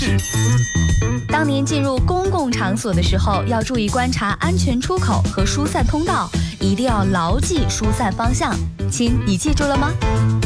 事。 当您进入公共场所的时候，要注意观察安全出口和疏散通道，一定要牢记疏散方向。亲，你记住了吗？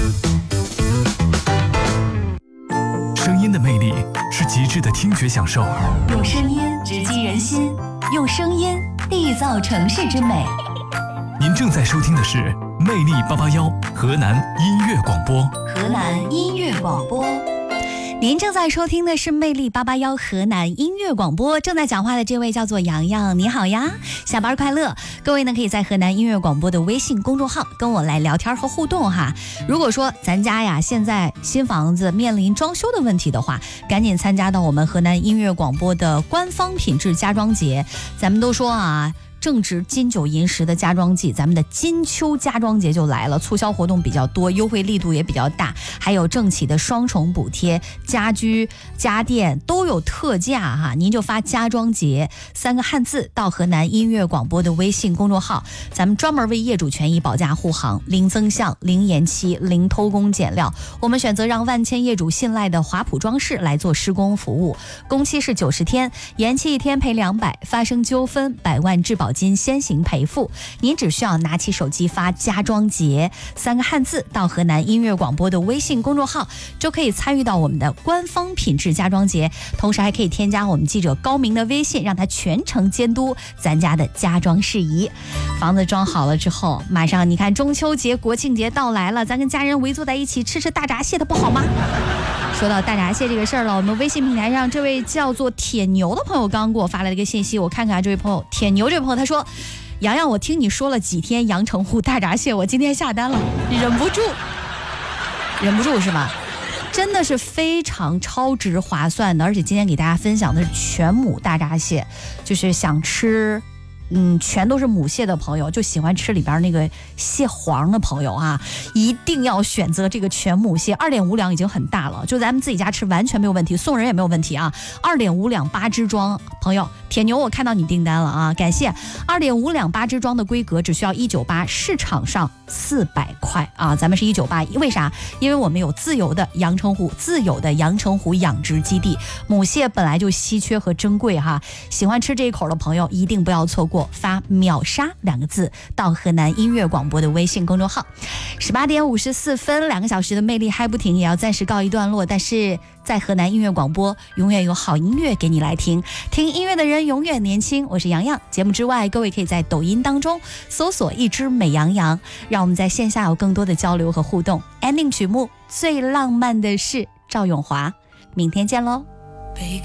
声音的魅力是极致的听觉享受， 用声音直击人心，用声音缔造城市之美。 您正在收听的是魅力881河南音乐广播。 河南音乐广播，您正在收听的是魅力881河南音乐广播。正在讲话的这位叫做洋洋，你好呀，下班快乐。各位呢，可以在河南音乐广播的微信公众号跟我来聊天和互动哈。如果说咱家呀现在新房子面临装修的问题的话，赶紧参加到我们河南音乐广播的官方品质家装节。咱们都说啊，正值金九银十的家装季，咱们的金秋家装节就来了，促销活动比较多，优惠力度也比较大，还有政企的双重补贴，家居家电都有特价哈。您就发家装节3个汉字到河南音乐广播的微信公众号，咱们专门为业主权益保驾护航，零增项、零延期、零偷工减料。我们选择让万千业主信赖的华普装饰来做施工服务，工期是90天，延期1天赔200，发生纠纷100万质保金先行赔付。您只需要拿起手机发家装节3个汉字到河南音乐广播的微信公众号，就可以参与到我们的官方品质家装节，同时还可以添加我们记者高明的微信，让他全程监督咱家的家装事宜。房子装好了之后，马上你看中秋节国庆节到来了，咱跟家人围坐在一起吃大闸蟹的不好吗？说到大闸蟹这个事儿了，我们微信平台上这位叫做铁牛的朋友刚给我发来了一个信息，我看看这位朋友铁牛这位朋友，他说：洋洋，我听你说了几天阳澄湖大闸蟹，我今天下单了，忍不住是吧？真的是非常超值划算的，而且今天给大家分享的是全母大闸蟹，就是想吃全都是母蟹的朋友，就喜欢吃里边那个蟹黄的朋友啊，一定要选择这个全母蟹，2.5两已经很大了，就咱们自己家吃完全没有问题，送人也没有问题啊。2.5两8支装，朋友铁牛，我看到你订单了啊，感谢。2.5两8支装的规格只需要198，市场上400块啊，咱们是198，为啥？因为我们有自有的阳澄湖养殖基地，母蟹本来就稀缺和珍贵哈，喜欢吃这一口的朋友一定不要错过。发秒杀2个字到河南音乐广播的微信公众号。18点54分，2个小时的魅力嗨不停也要暂时告一段落，但是在河南音乐广播永远有好音乐给你来听，听音乐的人永远年轻。我是洋洋，节目之外各位可以在抖音当中搜索一只美羊羊，让我们在线下有更多的交流和互动。 ending 曲目最浪漫的事，赵咏华，明天见喽。 被